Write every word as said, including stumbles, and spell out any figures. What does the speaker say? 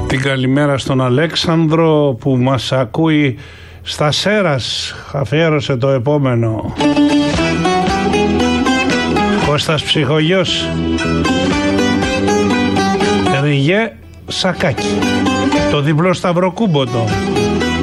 Την καλημέρα στον Αλέξανδρο που μας ακούει στα Σέρας. Αφιέρωσε το επόμενο. Κώστας Ψυχογιός. Ριγέ Σακάκι. Το διπλό σταυροκούμποτο.